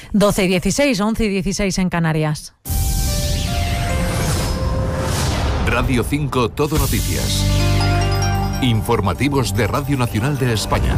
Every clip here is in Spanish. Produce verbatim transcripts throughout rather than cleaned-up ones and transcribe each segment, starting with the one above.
doce y dieciséis, once y dieciséis en Canarias. Radio cinco Todo Noticias. Informativos de Radio Nacional de España.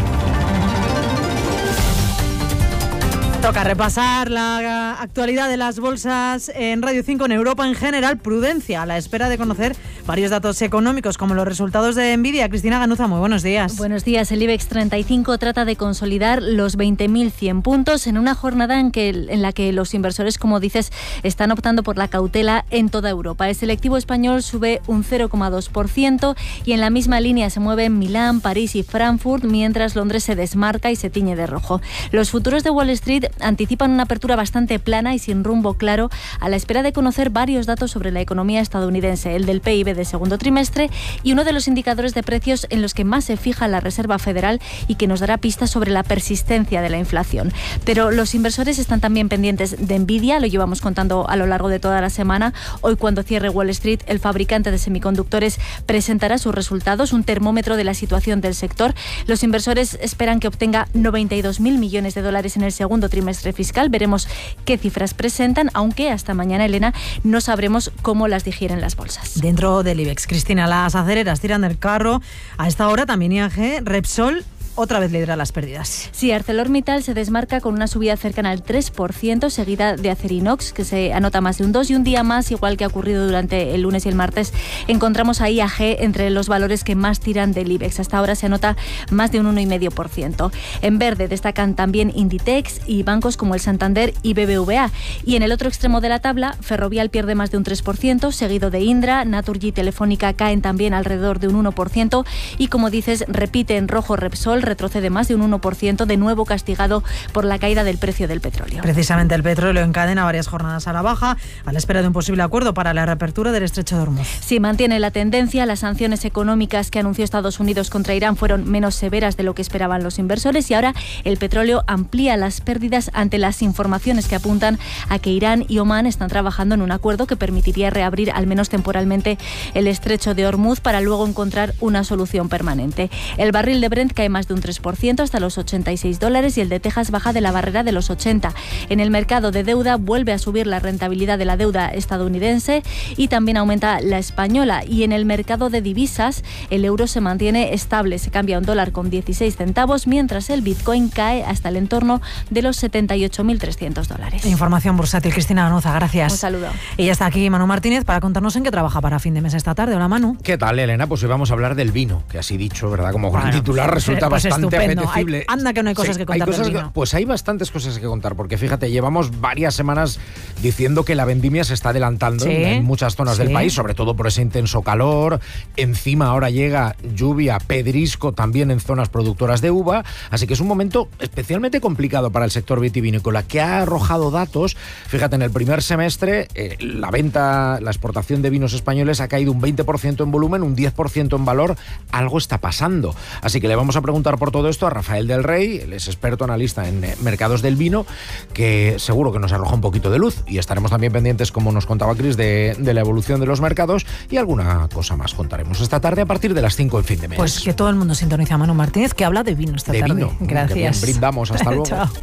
Toca repasar la actualidad de las bolsas en Radio cinco. En Europa en general, prudencia a la espera de conocer varios datos económicos como los resultados de Nvidia. Cristina Ganuza, muy buenos días. Buenos días. El IBEX treinta y cinco trata de consolidar los veinte mil cien puntos en una jornada en, que, en la que los inversores, como dices, están optando por la cautela en toda Europa. El selectivo español sube un cero coma dos por ciento y en la misma línea se mueven Milán, París y Frankfurt, mientras Londres se desmarca y se tiñe de rojo. Los futuros de Wall Street anticipan una apertura bastante plana y sin rumbo claro a la espera de conocer varios datos sobre la economía estadounidense, el del P I B de segundo trimestre y uno de los indicadores de precios en los que más se fija la Reserva Federal y que nos dará pistas sobre la persistencia de la inflación. Pero los inversores están también pendientes de Nvidia, lo llevamos contando a lo largo de toda la semana. Hoy, cuando cierre Wall Street, el fabricante de semiconductores presentará sus resultados, un termómetro de la situación del sector. Los inversores esperan que obtenga noventa y dos mil millones de dólares en el segundo trimestre fiscal. Veremos qué cifras presentan, aunque hasta mañana, Elena, no sabremos cómo las digieren las bolsas. Dentro del IBEX, Cristina, las aceleras tiran del carro. A esta hora también I A G, Repsol otra vez lidera las pérdidas. Sí, ArcelorMittal se desmarca con una subida cercana al tres por ciento, seguida de Acerinox, que se anota más de un dos por ciento, y un día más, igual que ha ocurrido durante el lunes y el martes, encontramos a I A G entre los valores que más tiran del IBEX. Hasta ahora se anota más de un uno coma cinco por ciento. En verde destacan también Inditex y bancos como el Santander y B B V A. Y en el otro extremo de la tabla, Ferrovial pierde más de un tres por ciento, seguido de Indra, Naturgy y Telefónica caen también alrededor de un uno por ciento, y como dices, repite en rojo Repsol, retrocede más de un uno por ciento, de nuevo castigado por la caída del precio del petróleo. Precisamente el petróleo encadena varias jornadas a la baja, a la espera de un posible acuerdo para la reapertura del estrecho de Hormuz. Sí, mantiene la tendencia. Las sanciones económicas que anunció Estados Unidos contra Irán fueron menos severas de lo que esperaban los inversores, y ahora el petróleo amplía las pérdidas ante las informaciones que apuntan a que Irán y Omán están trabajando en un acuerdo que permitiría reabrir, al menos temporalmente, el estrecho de Hormuz para luego encontrar una solución permanente. El barril de Brent cae más de un tres por ciento hasta los ochenta y seis dólares y el de Texas baja de la barrera de los ochenta. En el mercado de deuda vuelve a subir la rentabilidad de la deuda estadounidense y también aumenta la española. Y en el mercado de divisas el euro se mantiene estable, se cambia un dólar con dieciséis centavos, mientras el Bitcoin cae hasta el entorno de los setenta y ocho mil trescientos dólares. Información bursátil, Cristina Ganuza, gracias. Un saludo. Y ya está aquí Manu Martínez para contarnos en qué trabaja para fin de mes esta tarde. Hola, Manu. ¿Qué tal, Elena? Pues hoy vamos a hablar del vino, que así dicho, ¿verdad? Como gran bueno, titular resulta pues bastante estupendo. apetecible. Hay, anda que no hay cosas sí, que contar hay cosas del vino. Que, pues hay bastantes cosas que contar, porque fíjate, llevamos varias semanas diciendo que la vendimia se está adelantando sí, en, en muchas zonas sí. del país, sobre todo por ese intenso calor. Encima ahora llega lluvia, pedrisco también en zonas productoras de uva, así que es un momento especialmente complicado para el sector vitivinícola, que ha arrojado datos. Fíjate, en el primer semestre eh, la venta, la exportación de vinos españoles ha caído un veinte por ciento en volumen, un diez por ciento en valor. Algo está pasando. Así que le vamos a preguntar por todo esto a Rafael del Rey, él es experto analista en eh, mercados del vino, que seguro que nos arroja un poquito de luz, y estaremos también pendientes, como nos contaba Cris, de, de la evolución de los mercados, y alguna cosa más contaremos esta tarde a partir de las cinco en fin de mes. Pues que todo el mundo sintoniza a Manu Martínez, que habla de vino esta de tarde. Vino. Gracias. Que bien, brindamos, hasta luego. Chao.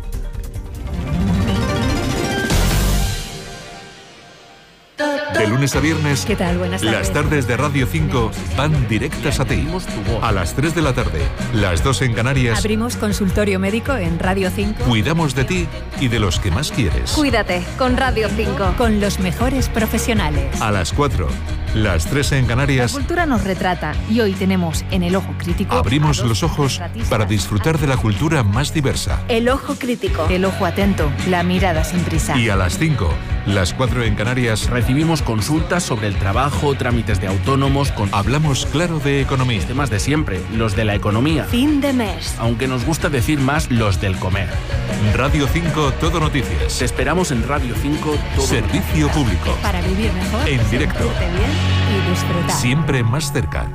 De lunes a viernes, ¿Qué tal? Buenas tardes. las tardes de Radio cinco van directas a ti. A las tres de la tarde, las dos en Canarias, Abrimos consultorio médico en Radio cinco cuidamos de ti y de los que más quieres. Cuídate con Radio cinco. con los mejores profesionales. A las cuatro, las tres en La Canarias, cultura nos retrata y hoy tenemos en El Ojo Crítico abrimos a dos los ojos retratistas. para disfrutar de la cultura más diversa. El ojo crítico. El ojo atento, la mirada sin prisa. Y a las cinco, las cuatro en Canarias, Recibimos consultas sobre el trabajo, trámites de autónomos, con hablamos claro de economía. temas de siempre, los de la economía. Fin de mes. Aunque nos gusta decir más los del comer. Radio cinco Todo Te Noticias. esperamos en Radio cinco todo. Servicio público. Para vivir mejor, En directo. sentirte bien y disfrutar. Siempre más cerca.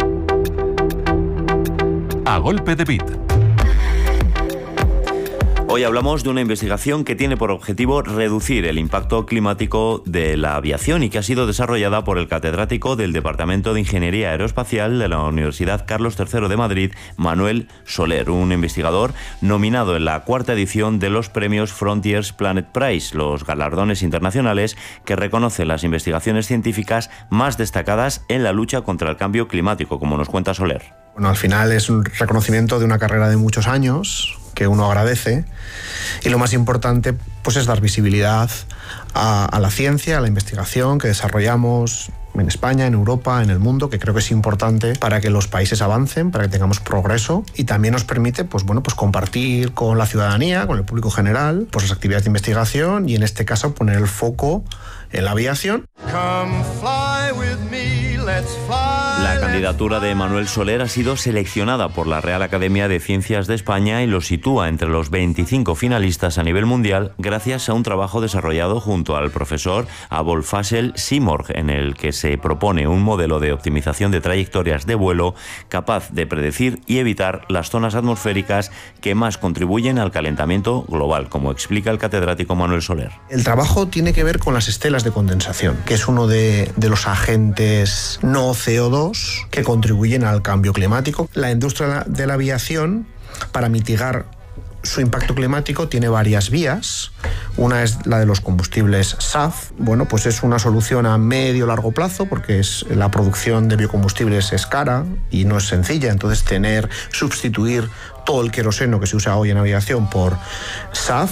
A golpe de beat. Hoy hablamos de una investigación que tiene por objetivo reducir el impacto climático de la aviación y que ha sido desarrollada por el catedrático del Departamento de Ingeniería Aeroespacial de la Universidad Carlos tercero de Madrid, Manuel Soler, un investigador nominado en la cuarta edición de los premios Frontiers Planet Prize, los galardones internacionales que reconocen las investigaciones científicas más destacadas en la lucha contra el cambio climático, como nos cuenta Soler. Bueno, al final es un reconocimiento de una carrera de muchos años que uno agradece, y lo más importante pues es dar visibilidad a, a la ciencia, a la investigación que desarrollamos en España, en Europa, en el mundo, que creo que es importante para que los países avancen, para que tengamos progreso, y también nos permite pues, bueno, pues compartir con la ciudadanía, con el público general, pues las actividades de investigación y en este caso poner el foco en la aviación. Come fly with me, let's fly. La candidatura de Manuel Soler ha sido seleccionada por la Real Academia de Ciencias de España y lo sitúa entre los veinticinco finalistas a nivel mundial gracias a un trabajo desarrollado junto al profesor Abol Fasel Simorg, en el que se propone un modelo de optimización de trayectorias de vuelo capaz de predecir y evitar las zonas atmosféricas que más contribuyen al calentamiento global, como explica el catedrático Manuel Soler. El trabajo tiene que ver con las estelas de condensación, que es uno de, de los agentes no C O dos que contribuyen al cambio climático. La industria de la aviación, para mitigar su impacto climático, tiene varias vías. Una es la de los combustibles S A F. Bueno, pues es una solución a medio largo plazo, porque es, la producción de biocombustibles es cara y no es sencilla. Entonces, tener, sustituir todo el queroseno que se usa hoy en aviación por S A F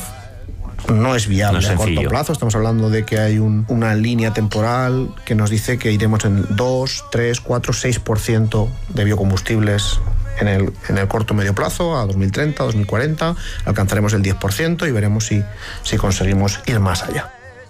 no es viable no es a corto plazo. Estamos hablando de que hay un, una línea temporal que nos dice que iremos en dos, tres, cuatro, seis por ciento de biocombustibles en el, en el corto medio plazo, a dos mil treinta, dos mil cuarenta, alcanzaremos el diez por ciento y veremos si, si conseguimos ir más allá.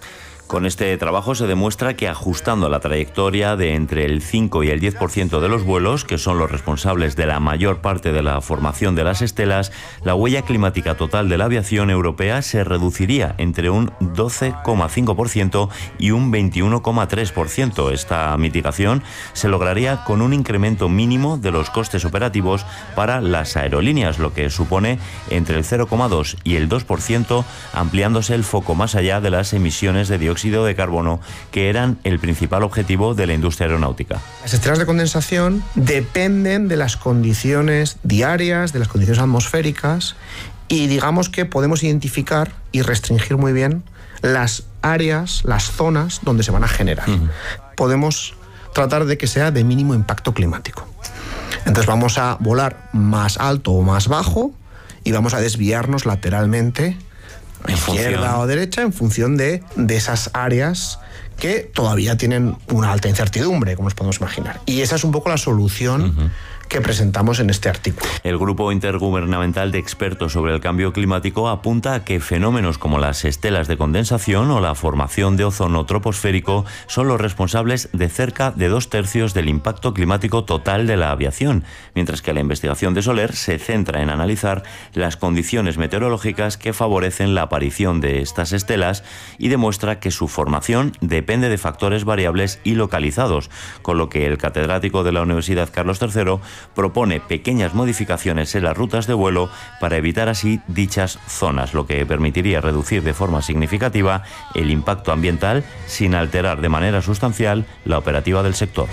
Con este trabajo se demuestra que ajustando la trayectoria de entre el cinco y el diez por ciento de los vuelos, que son los responsables de la mayor parte de la formación de las estelas, la huella climática total de la aviación europea se reduciría entre un doce coma cinco por ciento y un veintiuno coma tres por ciento. Esta mitigación se lograría con un incremento mínimo de los costes operativos para las aerolíneas, lo que supone entre el cero coma dos y el dos por ciento, ampliándose el foco más allá de las emisiones de dióxido de carbono, que eran el principal objetivo de la industria aeronáutica. Las estelas de condensación dependen de las condiciones diarias, de las condiciones atmosféricas, y digamos que podemos identificar y restringir muy bien las áreas, las zonas donde se van a generar. Uh-huh. Podemos tratar de que sea de mínimo impacto climático. Entonces vamos a volar más alto o más bajo y vamos a desviarnos lateralmente, izquierda o derecha, en función de, de esas áreas que todavía tienen una alta incertidumbre, como nos podemos imaginar. Y esa es un poco la solución uh-huh. que presentamos en este artículo. El Grupo Intergubernamental de Expertos sobre el Cambio Climático apunta a que fenómenos como las estelas de condensación o la formación de ozono troposférico son los responsables de cerca de dos tercios del impacto climático total de la aviación, mientras que la investigación de Soler se centra en analizar las condiciones meteorológicas que favorecen la aparición de estas estelas y demuestra que su formación depende de factores variables y localizados, con lo que el catedrático de la Universidad Carlos tercero propone pequeñas modificaciones en las rutas de vuelo para evitar así dichas zonas, lo que permitiría reducir de forma significativa el impacto ambiental sin alterar de manera sustancial la operativa del sector.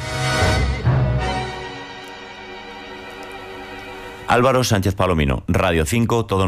Álvaro Sánchez Palomino, Radio cinco, todo